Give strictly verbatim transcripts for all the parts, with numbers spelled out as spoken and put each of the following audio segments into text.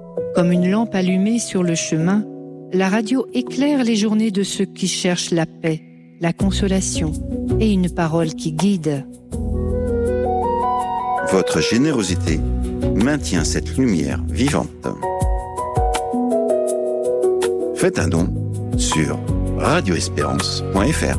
Comme une lampe allumée sur le chemin, la radio éclaire les journées de ceux qui cherchent la paix, la consolation et une parole qui guide. Votre générosité maintient cette lumière vivante. Faites un don sur radio espérance point f r.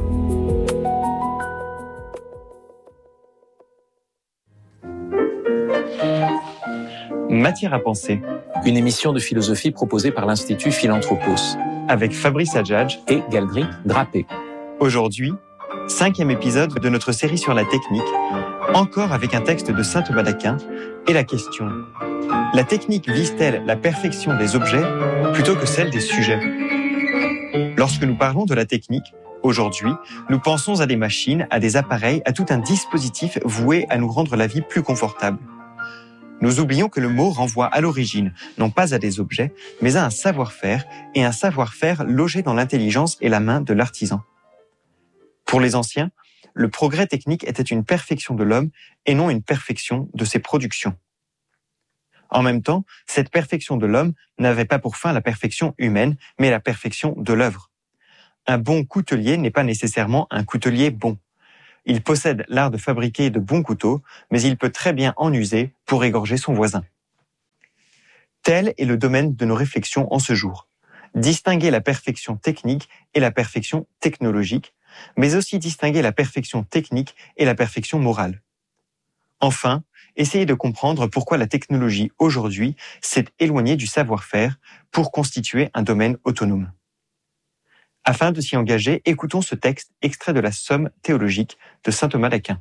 Matière à penser. Une émission de philosophie proposée par l'Institut Philanthropos. Avec Fabrice Adjadj et Galdric Drapé. Aujourd'hui, cinquième épisode de notre série sur la technique, encore avec un texte de saint Thomas d'Aquin et la question: la technique vise-t-elle la perfection des objets plutôt que celle des sujets? Lorsque nous parlons de la technique, aujourd'hui, nous pensons à des machines, à des appareils, à tout un dispositif voué à nous rendre la vie plus confortable. Nous oublions que le mot renvoie à l'origine, non pas à des objets, mais à un savoir-faire, et un savoir-faire logé dans l'intelligence et la main de l'artisan. Pour les anciens, le progrès technique était une perfection de l'homme et non une perfection de ses productions. En même temps, cette perfection de l'homme n'avait pas pour fin la perfection humaine, mais la perfection de l'œuvre. Un bon coutelier n'est pas nécessairement un coutelier bon. Il possède l'art de fabriquer de bons couteaux, mais il peut très bien en user pour égorger son voisin. Tel est le domaine de nos réflexions en ce jour. Distinguer la perfection technique et la perfection technologique, mais aussi distinguer la perfection technique et la perfection morale. Enfin, essayer de comprendre pourquoi la technologie aujourd'hui s'est éloignée du savoir-faire pour constituer un domaine autonome. Afin de s'y engager, écoutons ce texte extrait de la Somme théologique de saint Thomas d'Aquin.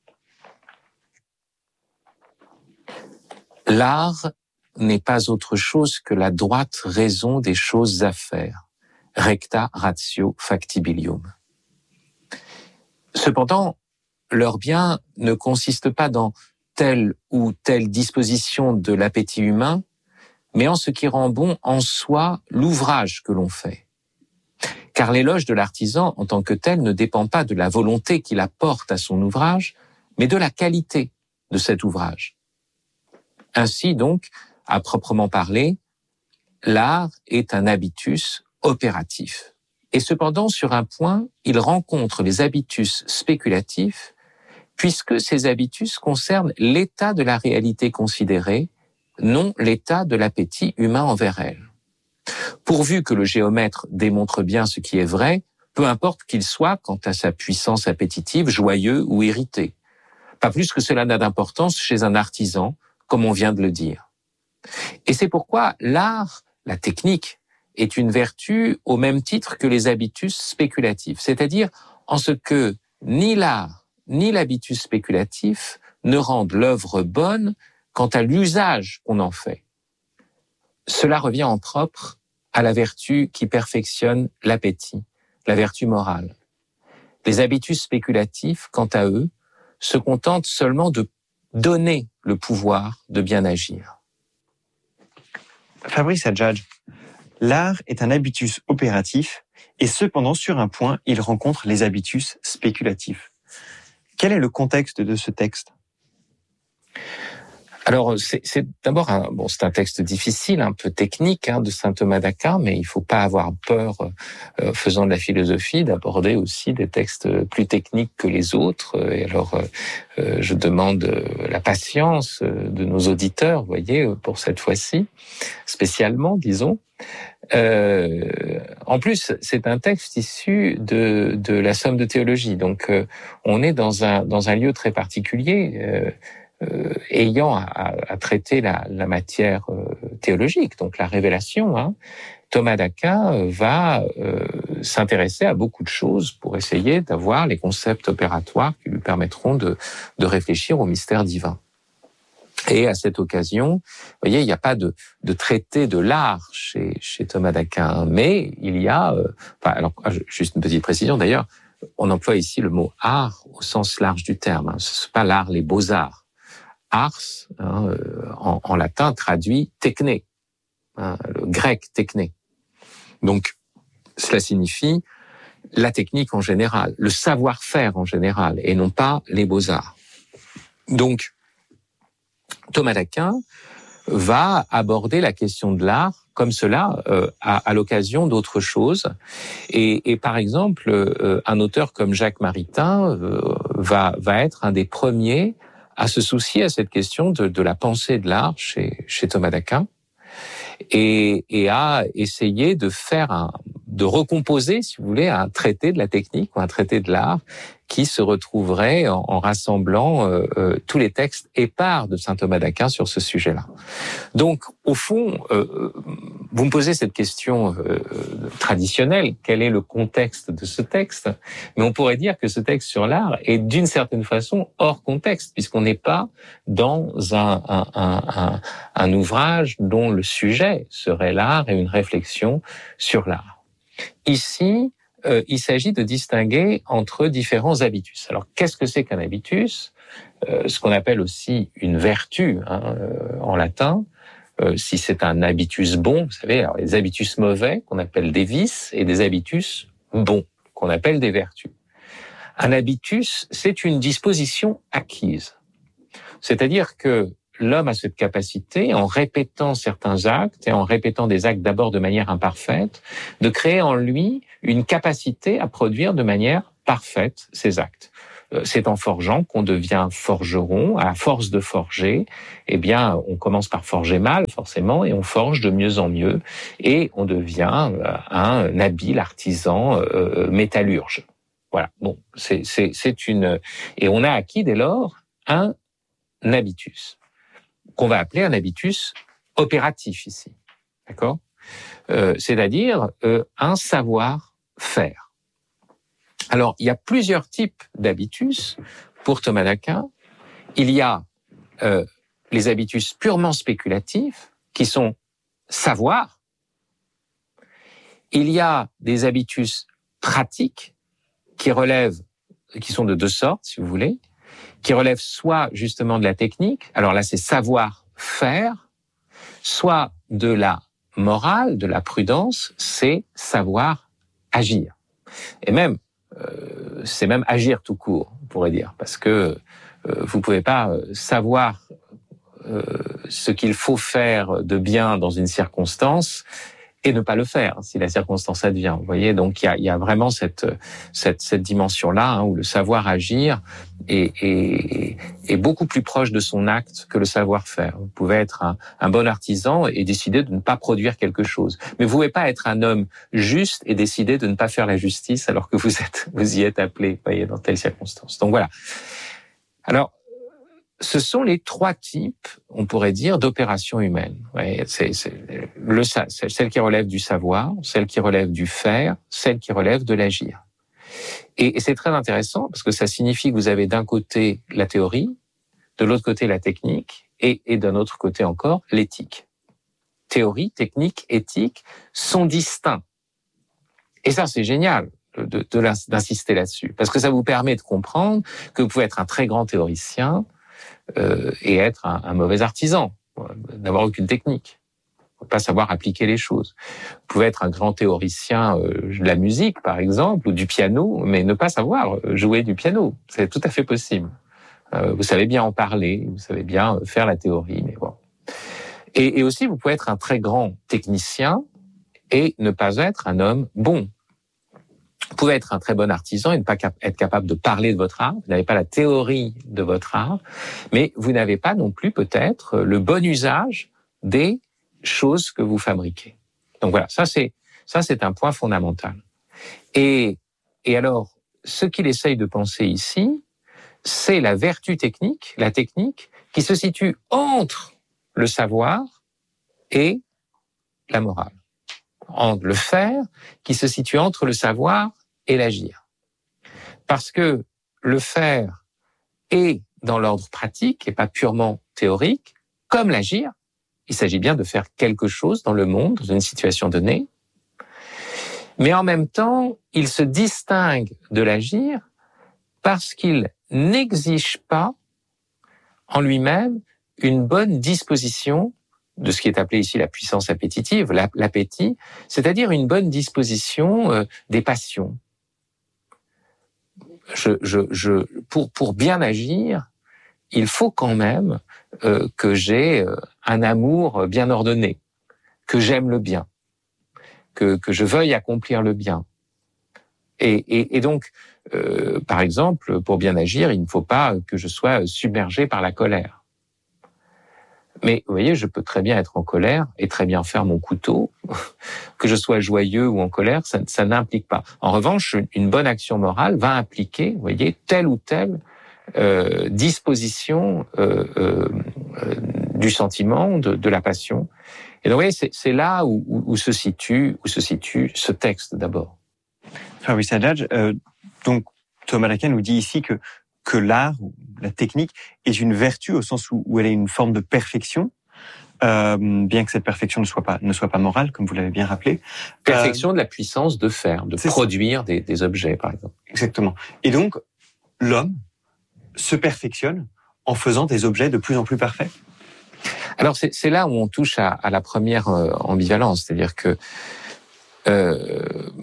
L'art n'est pas autre chose que la droite raison des choses à faire, recta ratio factibilium. Cependant, leur bien ne consiste pas dans telle ou telle disposition de l'appétit humain, mais en ce qui rend bon en soi l'ouvrage que l'on fait. Car l'éloge de l'artisan en tant que tel ne dépend pas de la volonté qu'il apporte à son ouvrage, mais de la qualité de cet ouvrage. Ainsi donc, à proprement parler, l'art est un habitus opératif. Et cependant, sur un point, il rencontre les habitus spéculatifs, puisque ces habitus concernent l'état de la réalité considérée, non l'état de l'appétit humain envers elle. Pourvu que le géomètre démontre bien ce qui est vrai, peu importe qu'il soit, quant à sa puissance appétitive, joyeux ou irrité. Pas plus que cela n'a d'importance chez un artisan, comme on vient de le dire. Et c'est pourquoi l'art, la technique, est une vertu au même titre que les habitus spéculatifs, c'est-à-dire en ce que ni l'art ni l'habitus spéculatif ne rendent l'œuvre bonne quant à l'usage qu'on en fait. Cela revient en propre à la vertu qui perfectionne l'appétit, la vertu morale. Les habitus spéculatifs, quant à eux, se contentent seulement de donner le pouvoir de bien agir. Fabrice Adjadj, l'art est un habitus opératif et cependant, sur un point, il rencontre les habitus spéculatifs. Quel est le contexte de ce texte ? Alors, c'est, c'est d'abord un, bon, c'est un texte difficile, un peu technique, hein, de saint Thomas d'Aquin, mais il faut pas avoir peur, euh, faisant de la philosophie, d'aborder aussi des textes plus techniques que les autres. Et alors, euh, je demande la patience de nos auditeurs, vous voyez, pour cette fois-ci, spécialement, disons. Euh, en plus, c'est un texte issu de, de la Somme de théologie, donc euh, on est dans un, dans un lieu très particulier, euh, Euh, ayant à, à traiter la, la matière euh, théologique, donc la révélation, hein, Thomas d'Aquin va euh, s'intéresser à beaucoup de choses pour essayer d'avoir les concepts opératoires qui lui permettront de, de réfléchir au mystère divin. Et à cette occasion, vous voyez, il n'y a pas de, de traité de l'art chez, chez Thomas d'Aquin, mais il y a, euh, enfin, alors, juste une petite précision d'ailleurs, on emploie ici le mot art au sens large du terme, hein, ce n'est pas l'art, les beaux-arts. Ars, hein, en, en latin, traduit techné, hein, le grec techné. Donc, cela signifie la technique en général, le savoir-faire en général, et non pas les beaux-arts. Donc, Thomas d'Aquin va aborder la question de l'art comme cela euh, à, à l'occasion d'autres choses. Et, et par exemple, euh, un auteur comme Jacques Maritain euh, va, va être un des premiers à se soucier à cette question de, de la pensée de l'art chez, chez Thomas d'Aquin et, et à essayer de faire un, de recomposer, si vous voulez, un traité de la technique ou un traité de l'art qui se retrouverait en, en rassemblant euh, euh, tous les textes épars de saint Thomas d'Aquin sur ce sujet-là. Donc, au fond, euh, vous me posez cette question euh, traditionnelle, quel est le contexte de ce texte? Mais on pourrait dire que ce texte sur l'art est d'une certaine façon hors contexte, puisqu'on n'est pas dans un, un, un, un, un ouvrage dont le sujet serait l'art et une réflexion sur l'art. Ici, Euh, il s'agit de distinguer entre différents habitus. Alors, qu'est-ce que c'est qu'un habitus? euh, Ce qu'on appelle aussi une vertu hein, euh, en latin. Euh, si c'est un habitus bon, vous savez, alors les habitus mauvais qu'on appelle des vices et des habitus bons qu'on appelle des vertus. Un habitus, c'est une disposition acquise. C'est-à-dire que l'homme a cette capacité, en répétant certains actes et en répétant des actes d'abord de manière imparfaite, de créer en lui une capacité à produire de manière parfaite ces actes. C'est en forgeant qu'on devient forgeron. À force de forger, eh bien, on commence par forger mal, forcément, et on forge de mieux en mieux, et on devient un habile artisan euh, métallurge. Voilà. Bon, c'est, c'est, c'est une, et on a acquis dès lors un habitus qu'on va appeler un habitus opératif ici, d'accord ? euh, C'est-à-dire euh, un savoir-faire. Alors, il y a plusieurs types d'habitus pour Thomas d'Aquin. Il y a euh, les habitus purement spéculatifs, qui sont savoir. Il y a des habitus pratiques qui relèvent, qui sont de deux sortes, si vous voulez, qui relèvent soit justement de la technique, alors là c'est savoir-faire, soit de la morale, de la prudence, c'est savoir-agir. Et même, euh, c'est même agir tout court, on pourrait dire, parce que euh, vous pouvez pas savoir euh, ce qu'il faut faire de bien dans une circonstance et ne pas le faire si la circonstance advient. Vous voyez, donc il y a, il y a vraiment cette cette, cette dimension-là hein, où le savoir agir est, est, est beaucoup plus proche de son acte que le savoir-faire. Vous pouvez être un, un bon artisan et décider de ne pas produire quelque chose, mais vous pouvez pas être un homme juste et décider de ne pas faire la justice alors que vous êtes vous y êtes appelé, vous voyez, dans telle circonstance. Donc voilà. Alors, ce sont les trois types, on pourrait dire, d'opérations humaines. Ouais, c'est, c'est, le, c'est celle qui relève du savoir, celle qui relève du faire, celle qui relève de l'agir. Et, et c'est très intéressant parce que ça signifie que vous avez d'un côté la théorie, de l'autre côté la technique et, et d'un autre côté encore l'éthique. Théorie, technique, éthique sont distincts. Et ça, c'est génial de, de, d'insister là-dessus parce que ça vous permet de comprendre que vous pouvez être un très grand théoricien Euh, et être un, un mauvais artisan, n'avoir aucune technique, pas savoir appliquer les choses. Vous pouvez être un grand théoricien euh, de la musique, par exemple, ou du piano, mais ne pas savoir jouer du piano. C'est tout à fait possible. Euh, vous savez bien en parler, vous savez bien faire la théorie, mais bon. Et, et aussi, vous pouvez être un très grand technicien et ne pas être un homme bon. Vous pouvez être un très bon artisan et ne pas cap- être capable de parler de votre art. Vous n'avez pas la théorie de votre art, mais vous n'avez pas non plus peut-être le bon usage des choses que vous fabriquez. Donc voilà, ça c'est ça c'est un point fondamental. Et et alors, ce qu'il essaye de penser ici, c'est la vertu technique, la technique qui se situe entre le savoir et la morale. Entre le faire qui se situe entre le savoir et l'agir. Parce que le faire est dans l'ordre pratique et pas purement théorique, comme l'agir. Il s'agit bien de faire quelque chose dans le monde, dans une situation donnée. Mais en même temps, il se distingue de l'agir parce qu'il n'exige pas en lui-même une bonne disposition de ce qui est appelé ici la puissance appétitive, l'appétit, c'est-à-dire une bonne disposition euh, des passions. Je, je, je, pour, pour bien agir, il faut quand même euh, que j'ai euh, un amour bien ordonné, que j'aime le bien, que, que je veuille accomplir le bien. Et, et, et donc, euh, par exemple, pour bien agir, il ne faut pas que je sois submergé par la colère. Mais vous voyez, je peux très bien être en colère et très bien faire mon couteau. Que je sois joyeux ou en colère, ça, ça n'implique pas. En revanche, une bonne action morale va impliquer, vous voyez, telle ou telle euh, disposition euh, euh, euh, du sentiment, de, de la passion. Et donc, vous voyez, c'est, c'est là où, où, où se situe, où se situe ce texte d'abord. Fabrice Hadjadj, euh, donc Thomas d'Aquin nous dit ici que que l'art, la technique, est une vertu au sens où, où elle est une forme de perfection, euh, bien que cette perfection ne soit pas ne soit pas morale, comme vous l'avez bien rappelé. Perfection euh, de la puissance de faire, de produire des, des objets, par exemple. Exactement. Et donc, l'homme se perfectionne en faisant des objets de plus en plus parfaits. Alors, c'est, c'est là où on touche à, à la première euh, ambivalence, c'est-à-dire que euh,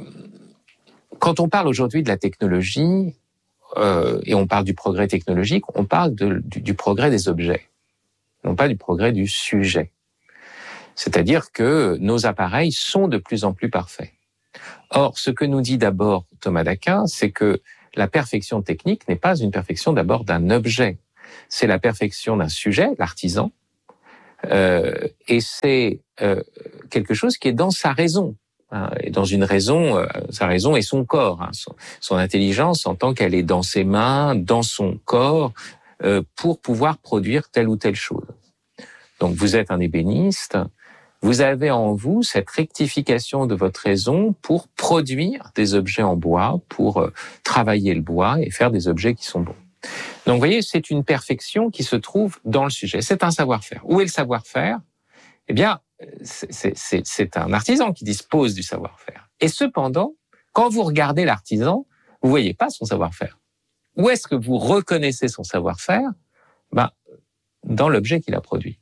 quand on parle aujourd'hui de la technologie, Euh, et on parle du progrès technologique, on parle de, du, du progrès des objets, non pas du progrès du sujet. C'est-à-dire que nos appareils sont de plus en plus parfaits. Or, ce que nous dit d'abord Thomas d'Aquin, c'est que la perfection technique n'est pas une perfection d'abord d'un objet, c'est la perfection d'un sujet, l'artisan, euh, et c'est euh, quelque chose qui est dans sa raison. Et dans une raison, euh, sa raison est son corps, hein, son, son intelligence en tant qu'elle est dans ses mains, dans son corps, euh, pour pouvoir produire telle ou telle chose. Donc vous êtes un ébéniste, vous avez en vous cette rectification de votre raison pour produire des objets en bois, pour euh, travailler le bois et faire des objets qui sont bons. Donc vous voyez, c'est une perfection qui se trouve dans le sujet. C'est un savoir-faire. Où est le savoir-faire ? Eh bien, c'est, c'est, c'est un artisan qui dispose du savoir-faire. Et cependant, quand vous regardez l'artisan, vous voyez pas son savoir-faire. Où est-ce que vous reconnaissez son savoir-faire ? Ben, dans l'objet qu'il a produit.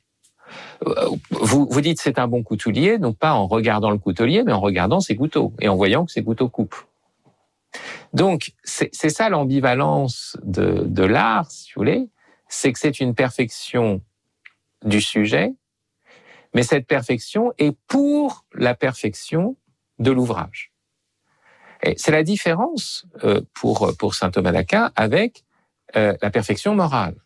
Vous, vous dites c'est un bon coutelier, non pas en regardant le coutelier, mais en regardant ses couteaux et en voyant que ses couteaux coupent. Donc, c'est, c'est ça l'ambivalence de, de l'art, si vous voulez, c'est que c'est une perfection du sujet, mais cette perfection est pour la perfection de l'ouvrage. Et c'est la différence euh, pour, pour saint Thomas d'Aquin avec euh, la perfection morale.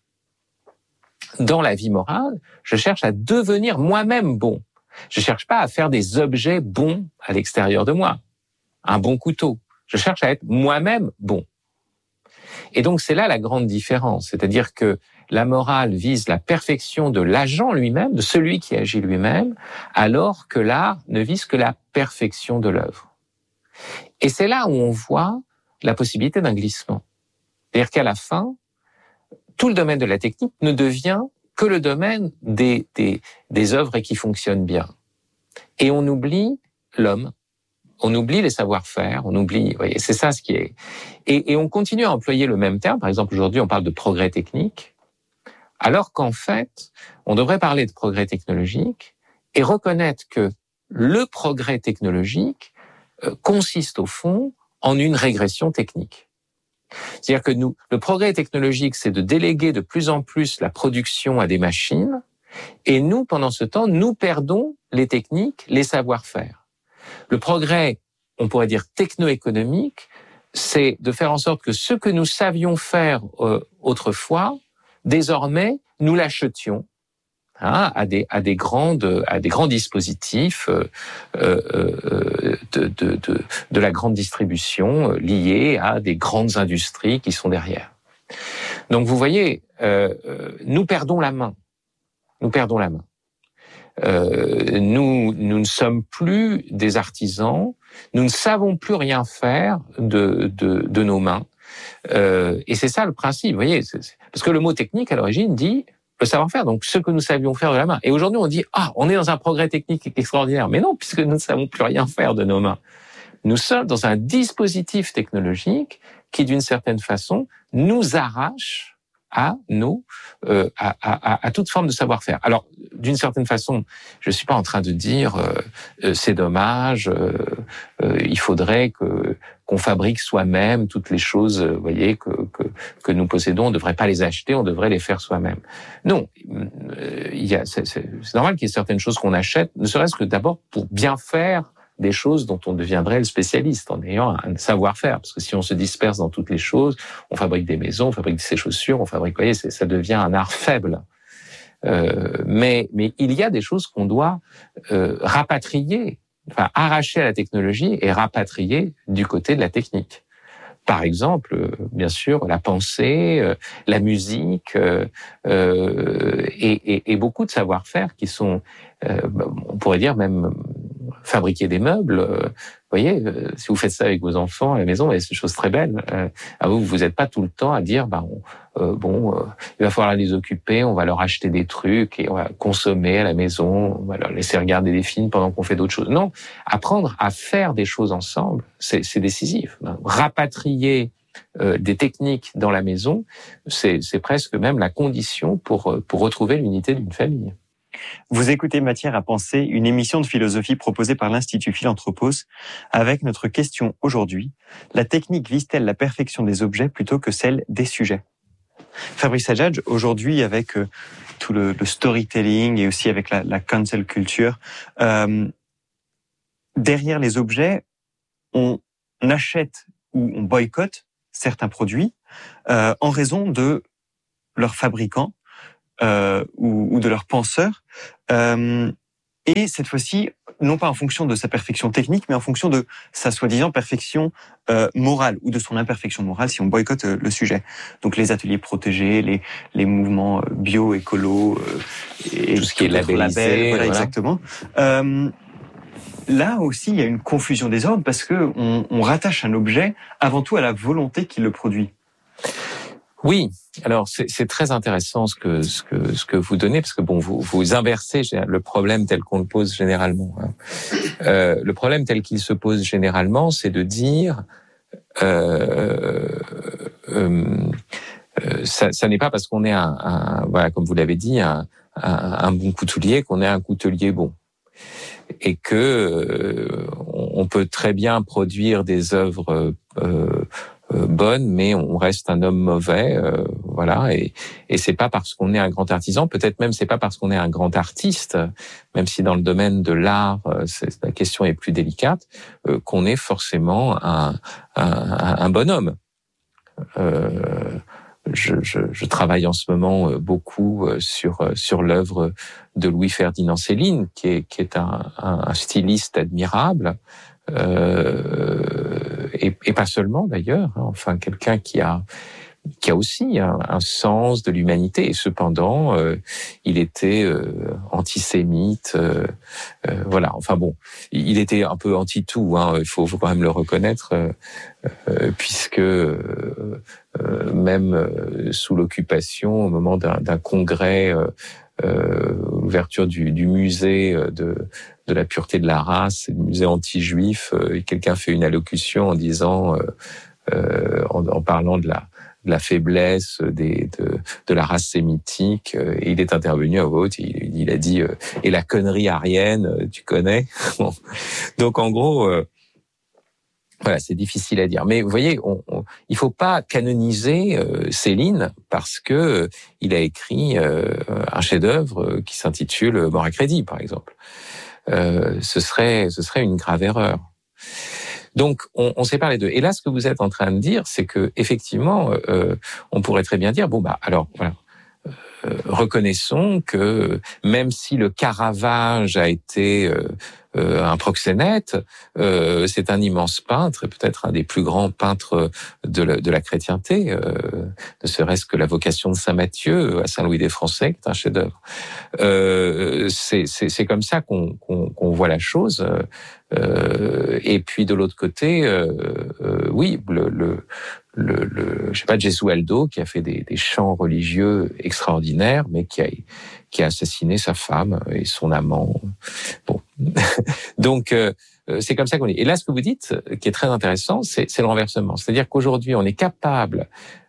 Dans la vie morale, je cherche à devenir moi-même bon. Je cherche pas à faire des objets bons à l'extérieur de moi. Un bon couteau. Je cherche à être moi-même bon. Et donc c'est là la grande différence. C'est-à-dire que la morale vise la perfection de l'agent lui-même, de celui qui agit lui-même, alors que l'art ne vise que la perfection de l'œuvre. Et c'est là où on voit la possibilité d'un glissement. C'est-à-dire qu'à la fin, tout le domaine de la technique ne devient que le domaine des, des, des œuvres qui fonctionnent bien. Et on oublie l'homme, on oublie les savoir-faire, on oublie, vous voyez, c'est ça ce qui est. Et, et on continue à employer le même terme. Par exemple, aujourd'hui, on parle de progrès technique, alors qu'en fait, on devrait parler de progrès technologique et reconnaître que le progrès technologique euh, consiste au fond en une régression technique. C'est-à-dire que nous, le progrès technologique, c'est de déléguer de plus en plus la production à des machines, et nous, pendant ce temps, nous perdons les techniques, les savoir-faire. Le progrès, on pourrait dire techno-économique, c'est de faire en sorte que ce que nous savions faire euh, autrefois, désormais, nous l'achetions hein, à des à des grandes à des grands dispositifs euh, euh, de, de de de la grande distribution euh, liés à des grandes industries qui sont derrière. Donc vous voyez, euh, nous perdons la main, nous perdons la main. Euh, nous nous ne sommes plus des artisans, nous ne savons plus rien faire de de, de nos mains. Euh, et c'est ça le principe, vous voyez, c'est, c'est, parce que le mot technique à l'origine dit le savoir-faire, donc ce que nous savions faire de la main. Et aujourd'hui on dit ah on est dans un progrès technique extraordinaire, mais non, puisque nous ne savons plus rien faire de nos mains. Nous sommes dans un dispositif technologique qui d'une certaine façon nous arrache à nos, euh, à, à, à toute forme de savoir-faire. Alors, d'une certaine façon, je suis pas en train de dire euh, euh, c'est dommage, euh, euh, il faudrait que qu'on fabrique soi-même toutes les choses, vous voyez, que que que nous possédons, on ne devrait pas les acheter, on devrait les faire soi-même. Non, euh, il y a, c'est, c'est, c'est normal qu'il y ait certaines choses qu'on achète, ne serait-ce que d'abord pour bien faire des choses dont on deviendrait le spécialiste en ayant un savoir-faire. Parce que si on se disperse dans toutes les choses, on fabrique des maisons, on fabrique ses chaussures, on fabrique, vous voyez, c'est, ça devient un art faible. Euh, mais, mais il y a des choses qu'on doit euh, rapatrier, enfin arracher à la technologie et rapatrier du côté de la technique. Par exemple, euh, bien sûr, la pensée, euh, la musique euh, euh, et, et, et beaucoup de savoir-faire qui sont, euh, on pourrait dire même fabriquer des meubles. Euh, vous voyez, euh, si vous faites ça avec vos enfants à la maison, c'est une chose très belle. Euh, à vous, vous n'êtes pas tout le temps à dire, bah, on, euh, bon, euh, il va falloir les occuper, on va leur acheter des trucs et on va consommer à la maison, on va leur laisser regarder des films pendant qu'on fait d'autres choses. Non, apprendre à faire des choses ensemble, c'est, c'est décisif. Rapatrier euh, des techniques dans la maison, c'est, c'est presque même la condition pour, pour retrouver l'unité d'une famille. Vous écoutez Matière à penser, une émission de philosophie proposée par l'Institut Philanthropos, avec notre question aujourd'hui: la technique vise-t-elle la perfection des objets plutôt que celle des sujets? Fabrice Adjadj, aujourd'hui avec euh, tout le, le storytelling et aussi avec la, la cancel culture, euh, derrière les objets, on achète ou on boycotte certains produits euh, en raison de leurs fabricants, Euh, ou, ou de leurs penseurs, euh, et cette fois-ci, non pas en fonction de sa perfection technique, mais en fonction de sa soi-disant perfection euh, morale, ou de son imperfection morale si on boycotte euh, le sujet. Donc les ateliers protégés, les, les mouvements bio, écolo, euh, et tout ce qui est labellisé, label, voilà, voilà. Exactement. Euh, là aussi, il y a une confusion des ordres parce que on, on rattache un objet avant tout à la volonté qui le produit. Oui, alors c'est, c'est très intéressant ce que ce que ce que vous donnez, parce que bon, vous vous inversez le problème tel qu'on le pose généralement. Hein. Euh, le problème tel qu'il se pose généralement, c'est de dire euh, euh, euh, ça, ça n'est pas parce qu'on est un, un voilà, comme vous l'avez dit, un, un, un bon coutelier qu'on est un coutelier bon, et que euh, on peut très bien produire des œuvres euh, Euh, bonne, mais on reste un homme mauvais, euh, voilà. Et, et c'est pas parce qu'on est un grand artisan, peut-être même c'est pas parce qu'on est un grand artiste, même si dans le domaine de l'art, c'est, la question est plus délicate, euh, qu'on est forcément un, un, un bonhomme. Euh, je, je, je travaille en ce moment beaucoup sur sur l'œuvre de Louis-Ferdinand Céline, qui est qui est un, un, un styliste admirable. Euh, et, et pas seulement d'ailleurs, hein, enfin quelqu'un qui a qui a aussi un, un sens de l'humanité, et cependant euh, il était euh, antisémite, euh, euh, voilà. Enfin bon, il était un peu anti-tout, hein, il faut, faut quand même le reconnaître, euh, euh, puisque euh, euh, même euh, sous l'occupation, au moment d'un, d'un congrès, euh, euh, l'ouverture du, du musée de de la pureté de la race, le musée anti-juif, euh, quelqu'un fait une allocution en disant, euh, euh, en, en parlant de la, de la faiblesse des, de, de la race sémitique, euh, et il est intervenu à voix haute, il, il a dit euh, et la connerie arienne, tu connais. Bon. Donc en gros, euh, voilà, c'est difficile à dire. Mais vous voyez, on, on, il faut pas canoniser euh, Céline parce que euh, il a écrit euh, un chef-d'œuvre qui s'intitule Mort à crédit, par exemple. Euh, ce serait, ce serait une grave erreur. Donc, on, on sépare les deux. Et là, ce que vous êtes en train de dire, c'est que effectivement, euh, on pourrait très bien dire, bon bah, alors voilà, euh, reconnaissons que même si le Caravage a été euh, euh, un proxénète, euh, c'est un immense peintre, et peut-être un des plus grands peintres de la, de la chrétienté, euh, ne serait-ce que la vocation de Saint Matthieu à Saint-Louis des Français, qui est un chef-d'œuvre. Euh, c'est, c'est, c'est comme ça qu'on, qu'on, qu'on voit la chose. Euh, et puis de l'autre côté, euh, euh, oui, le, le, le, le, je sais pas, Gesualdo, qui a fait des, des chants religieux extraordinaires, mais qui a, qui a assassiné sa femme et son amant. Bon, donc euh, c'est comme ça qu'on est. Et là, ce que vous dites, qui est très intéressant, c'est, c'est le renversement. C'est-à-dire qu'aujourd'hui, on est capable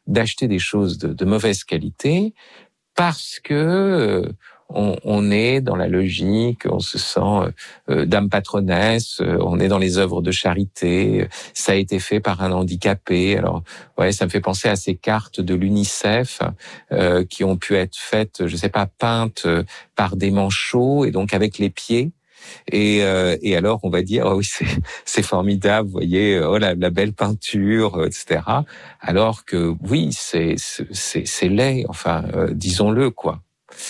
d'acheter des choses de, de mauvaise qualité parce que euh, on, on est dans la logique, on se sent euh, dame patronesse, euh, on est dans les œuvres de charité, ça a été fait par un handicapé. Alors, ouais, ça me fait penser à ces cartes de l'UNICEF euh, qui ont pu être faites, je sais pas, peintes euh, par des manchots et donc avec les pieds. Et, euh, et alors, on va dire, oh oui, c'est, c'est formidable, vous voyez, oh la, la belle peinture, et cetera. Alors que oui, c'est, c'est, c'est laid, enfin, euh, disons-le, quoi.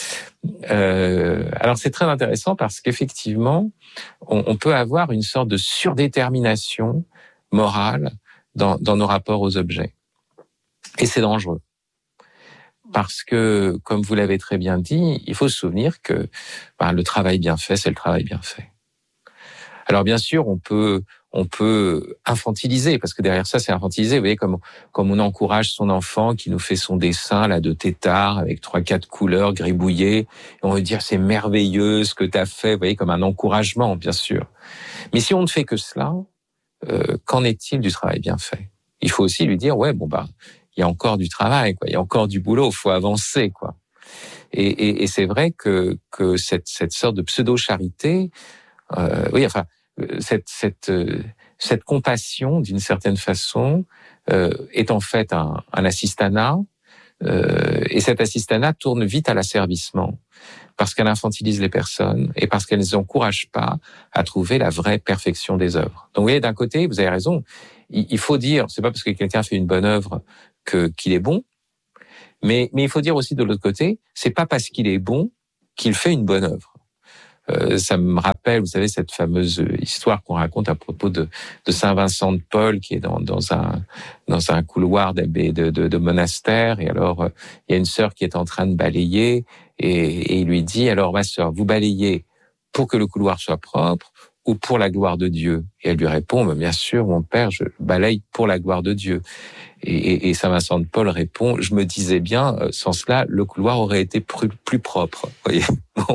Euh, alors, c'est très intéressant parce qu'effectivement, on, on peut avoir une sorte de surdétermination morale dans, dans nos rapports aux objets. Et c'est dangereux. Parce que, comme vous l'avez très bien dit, il faut se souvenir que ben, le travail bien fait, c'est le travail bien fait. Alors bien sûr, on peut on peut infantiliser, parce que derrière ça, c'est infantiliser. Vous voyez, comme comme on encourage son enfant qui nous fait son dessin là de tétard avec trois quatre couleurs gribouillées, et on veut dire c'est merveilleux ce que tu as fait. Vous voyez, comme un encouragement, bien sûr. Mais si on ne fait que cela, euh, qu'en est-il du travail bien fait? Il faut aussi lui dire ouais bon bah il y a encore du travail, quoi. Il y a encore du boulot, il faut avancer, quoi. Et, et, et c'est vrai que, que cette, cette sorte de pseudo-charité, euh, oui, enfin, cette, cette, cette compassion, d'une certaine façon, euh, est en fait un, un assistanat, euh, et cet assistanat tourne vite à l'asservissement, parce qu'elle infantilise les personnes et parce qu'elle ne les encourage pas à trouver la vraie perfection des œuvres. Donc, vous voyez, d'un côté, vous avez raison, il, il faut dire, c'est pas parce que quelqu'un fait une bonne œuvre que qu'il est bon, mais mais il faut dire aussi de l'autre côté, c'est pas parce qu'il est bon qu'il fait une bonne œuvre. Euh, ça me rappelle, vous savez, cette fameuse histoire qu'on raconte à propos de de Saint Vincent de Paul qui est dans dans un dans un couloir d'abbé de, de de monastère, et alors euh, il y a une sœur qui est en train de balayer et, et il lui dit alors ma sœur, vous balayez pour que le couloir soit propre ou pour la gloire de Dieu? Et elle lui répond, mais bien sûr, mon père, je balaye pour la gloire de Dieu. Et, et, et Saint Vincent de Paul répond, je me disais bien, sans cela, le couloir aurait été plus, plus propre. Vous voyez, bon.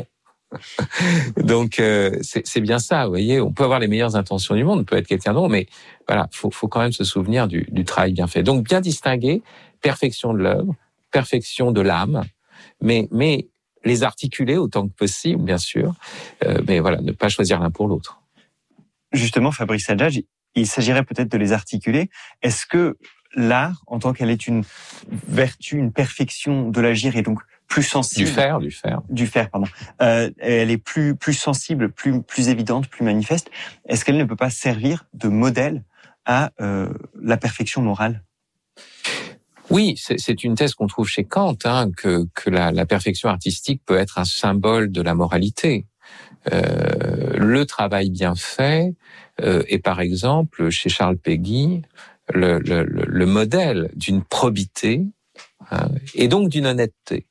Donc, euh, c'est, c'est bien ça, vous voyez. On peut avoir les meilleures intentions du monde, on peut être quelqu'un d'autre, mais voilà, faut, faut quand même se souvenir du, du travail bien fait. Donc, bien distinguer perfection de l'œuvre, perfection de l'âme, mais, mais les articuler autant que possible, bien sûr, euh, mais voilà, ne pas choisir l'un pour l'autre. Justement, Fabrice Adjadj, il s'agirait peut-être de les articuler. Est-ce que l'art, en tant qu'elle est une vertu, une perfection de l'agir, est donc plus sensible... Du faire, du faire. Du faire, pardon. Euh, elle est plus, plus sensible, plus, plus évidente, plus manifeste. Est-ce qu'elle ne peut pas servir de modèle à euh, la perfection morale ? Oui, c'est, c'est une thèse qu'on trouve chez Kant, hein, que, que la, la perfection artistique peut être un symbole de la moralité. Euh, le travail bien fait euh, est par exemple chez Charles Péguy le, le, le, le modèle d'une probité, hein, et donc d'une honnêteté.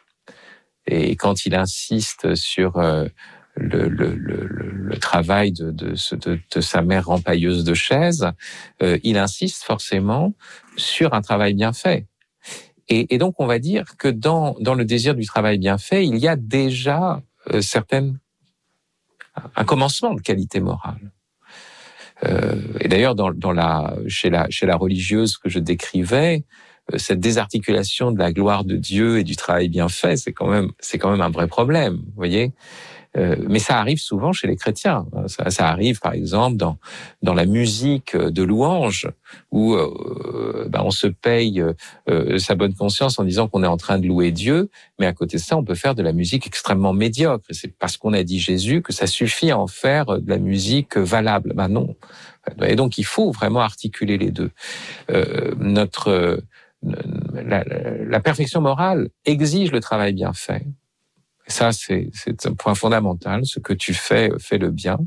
Et quand il insiste sur euh, le, le, le, le travail de, de, de, de sa mère rempailleuse de chaises, euh, il insiste forcément sur un travail bien fait. Et, et donc on va dire que dans, dans le désir du travail bien fait, il y a déjà euh, certaines un commencement de qualité morale. Euh, et d'ailleurs, dans, dans la, chez la, chez la religieuse que je décrivais, euh, cette désarticulation de la gloire de Dieu et du travail bien fait, c'est quand même, c'est quand même un vrai problème, vous voyez. Euh, mais ça arrive souvent chez les chrétiens. Ça, ça arrive, par exemple, dans dans la musique de louange, où euh, ben on se paye euh, sa bonne conscience en disant qu'on est en train de louer Dieu, mais à côté de ça, on peut faire de la musique extrêmement médiocre. Et c'est parce qu'on a dit Jésus que ça suffit à en faire de la musique valable. Ben non. Et donc, il faut vraiment articuler les deux. Euh, notre la, la perfection morale exige le travail bien fait. Ça, c'est, c'est un point fondamental. Ce que tu fais, fais le bien.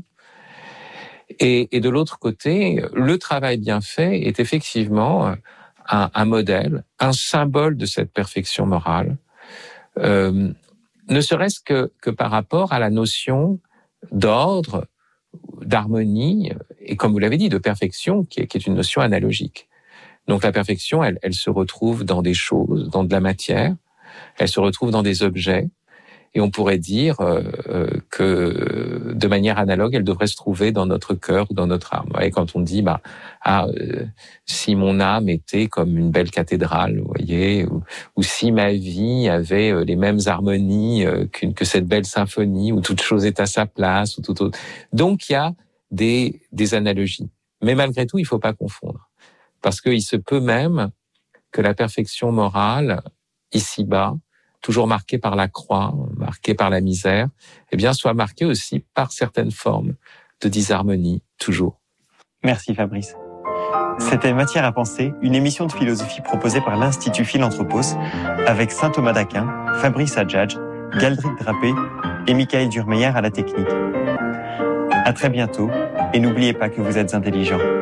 Et, et de l'autre côté, le travail bien fait est effectivement un, un modèle, un symbole de cette perfection morale, euh, ne serait-ce que, que par rapport à la notion d'ordre, d'harmonie, et comme vous l'avez dit, de perfection, qui est, qui est une notion analogique. Donc la perfection, elle, elle se retrouve dans des choses, dans de la matière, elle se retrouve dans des objets, Et on pourrait dire euh, que de manière analogue, elle devrait se trouver dans notre cœur ou dans notre âme. Et quand on dit, bah, ah, euh, si mon âme était comme une belle cathédrale, vous voyez, ou, ou si ma vie avait les mêmes harmonies euh, qu'une, que cette belle symphonie, où toute chose est à sa place, ou tout autre. Donc il y a des, des analogies. Mais malgré tout, il ne faut pas confondre. Parce qu'il se peut même que la perfection morale, ici-bas, toujours marquée par la croix, marquée par la misère, eh bien, soit marquée aussi par certaines formes de disharmonie, toujours. Merci Fabrice. C'était Matière à penser, une émission de philosophie proposée par l'Institut Philanthropos, avec Saint Thomas d'Aquin, Fabrice Adjadj, Galdric Drapé et Michael Durmeyer à la technique. À très bientôt, et n'oubliez pas que vous êtes intelligents.